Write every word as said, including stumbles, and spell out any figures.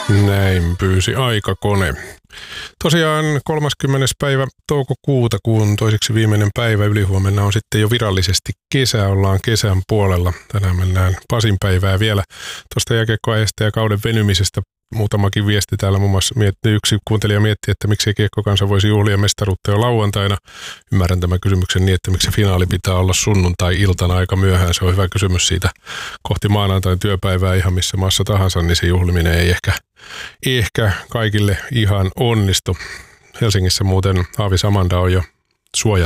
Näin pyysi aikakone. Tosiaan kolmaskymmenes päivä toukokuuta, kuun toiseksi viimeinen päivä, ylihuomenna on sitten jo virallisesti kesä, ollaan kesän puolella. Tänään mennään Pasin päivää vielä tuosta jääkiekkoaiheesta ja kauden venymisestä. Muutamakin viesti täällä muun muassa mietti, yksi kuuntelija mietti, että miksi kiekkokansa voisi juhlia mestaruutta jo lauantaina. Ymmärrän tämän kysymyksen niin, että miksi finaali pitää olla sunnuntai-iltana aika myöhään. Se on hyvä kysymys siitä kohti maanantain työpäivää ihan missä maassa tahansa, niin se juhliminen ei ehkä, ehkä kaikille ihan onnistu. Helsingissä muuten Aavis Amanda on jo suojattu